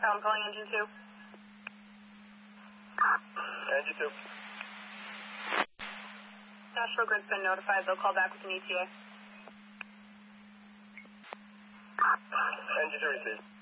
I'm calling engine 2. Engine 2. National Grid's been notified. They'll call back with an ETA. Engine 2 received.